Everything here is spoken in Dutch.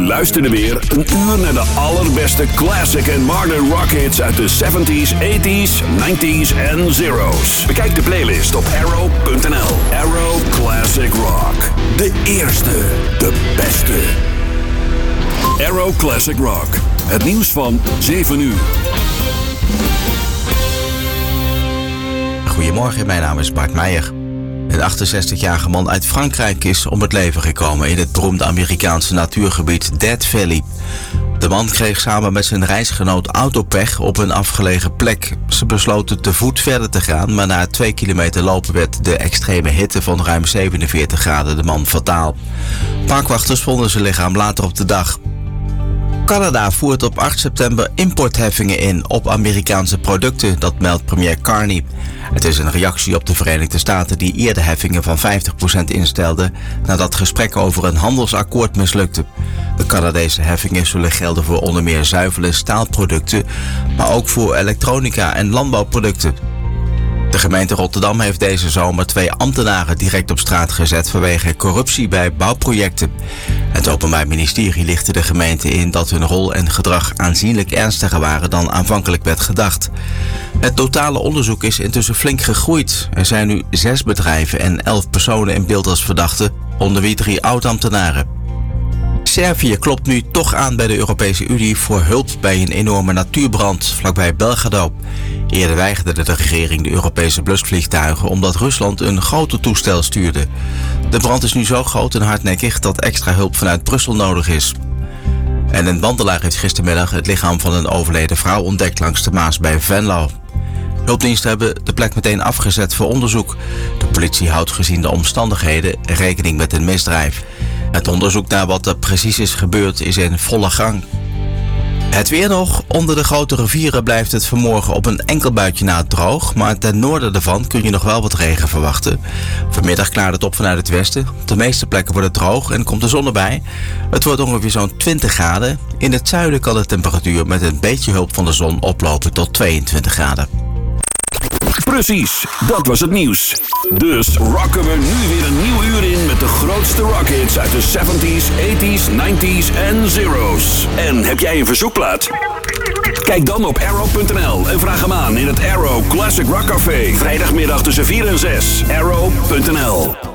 luisterde weer een uur naar de allerbeste classic en modern rock hits uit de 70s, 80s, 90s en zeros. Bekijk de playlist op arrow.nl. Arrow Classic Rock. De eerste, de beste. Arrow Classic Rock. Het nieuws van 7 uur. Goedemorgen, mijn naam is Bart Meijer. Een 68-jarige man uit Frankrijk is om het leven gekomen in het beroemde Amerikaanse natuurgebied Death Valley. De man kreeg samen met zijn reisgenoot autopech op een afgelegen plek. Ze besloten te voet verder te gaan, maar na 2 kilometer lopen werd de extreme hitte van ruim 47 graden de man fataal. Parkwachters vonden zijn lichaam later op de dag. Canada voert op 8 september importheffingen in op Amerikaanse producten, dat meldt premier Carney. Het is een reactie op de Verenigde Staten die eerder heffingen van 50% instelden nadat gesprekken over een handelsakkoord mislukten. De Canadese heffingen zullen gelden voor onder meer zuivele staalproducten, maar ook voor elektronica en landbouwproducten. De gemeente Rotterdam heeft deze zomer 2 ambtenaren direct op straat gezet vanwege corruptie bij bouwprojecten. Het Openbaar Ministerie lichtte de gemeente in dat hun rol en gedrag aanzienlijk ernstiger waren dan aanvankelijk werd gedacht. Het totale onderzoek is intussen flink gegroeid. Er zijn nu 6 bedrijven en 11 personen in beeld als verdachten, onder wie 3 oud-ambtenaren. Servië klopt nu toch aan bij de Europese Unie voor hulp bij een enorme natuurbrand vlakbij Belgrado. Eerder weigerde de regering de Europese blusvliegtuigen omdat Rusland een groter toestel stuurde. De brand is nu zo groot en hardnekkig dat extra hulp vanuit Brussel nodig is. En een wandelaar heeft gistermiddag het lichaam van een overleden vrouw ontdekt langs de Maas bij Venlo. Hulpdiensten hebben de plek meteen afgezet voor onderzoek. De politie houdt gezien de omstandigheden rekening met een misdrijf. Het onderzoek naar wat er precies is gebeurd is in volle gang. Het weer nog. Onder de grote rivieren blijft het vanmorgen op een enkel buitje na droog, maar ten noorden daarvan kun je nog wel wat regen verwachten. Vanmiddag klaart het op vanuit het westen. Op de meeste plekken wordt het droog en komt de zon erbij. Het wordt ongeveer zo'n 20 graden. In het zuiden kan de temperatuur met een beetje hulp van de zon oplopen tot 22 graden. Precies, dat was het nieuws. Dus rocken we nu weer een nieuw uur in met de grootste rockhits uit de 70s, 80s, 90s en zeros. En heb jij een verzoekplaat? Kijk dan op arrow.nl en vraag hem aan in het Arrow Classic Rock Café. Vrijdagmiddag tussen 4 en 6. Arrow.nl.